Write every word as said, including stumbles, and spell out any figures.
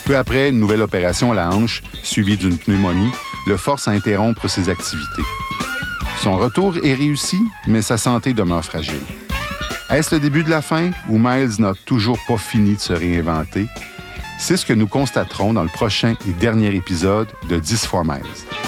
Peu après, une nouvelle opération à la hanche, suivie d'une pneumonie, le force à interrompre ses activités. Son retour est réussi, mais sa santé demeure fragile. Est-ce le début de la fin ou Miles n'a toujours pas fini de se réinventer? C'est ce que nous constaterons dans le prochain et dernier épisode de dix fois Miles.